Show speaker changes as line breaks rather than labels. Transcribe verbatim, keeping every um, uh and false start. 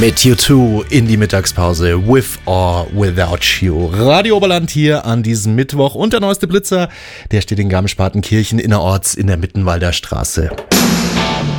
Mit U zwei in die Mittagspause, with or without you. Radio Oberland hier an diesem Mittwoch und der neueste Blitzer, der steht in Garmisch-Partenkirchen innerorts in der Mittenwalder Straße.